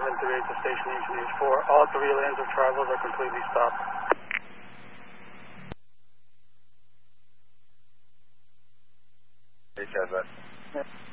738 to station engineers 4. All 3 lanes of travel are completely stopped. Hey, Chad,